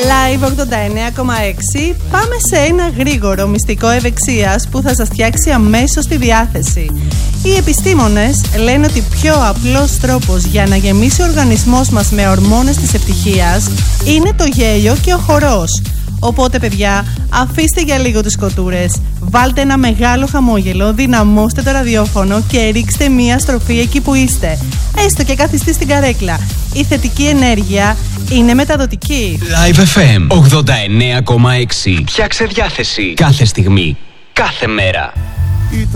Live 89,6. Πάμε σε ένα γρήγορο μυστικό ευεξίας που θα σας φτιάξει αμέσως τη διάθεση. Οι επιστήμονες λένε ότι πιο απλός τρόπος για να γεμίσει ο οργανισμός μας με ορμόνες της ευτυχίας είναι το γέλιο και ο χορός. Οπότε παιδιά, αφήστε για λίγο τις κοτούρες, βάλτε ένα μεγάλο χαμόγελο, δυναμώστε το ραδιόφωνο και ρίξτε μία στροφή εκεί που είστε. Έστω και καθιστή στην καρέκλα. Η θετική ενέργεια είναι μεταδοτική. Live FM 89,6. Φτιάξε διάθεση κάθε στιγμή, κάθε μέρα.